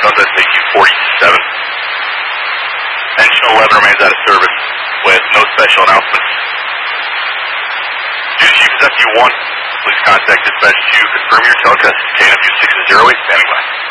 Sunset State 47. Engine 11 remains out of service with no special announcements. Duty Chief is FU1. Please contact dispatch to confirm your telecast. KNW 608 standing by.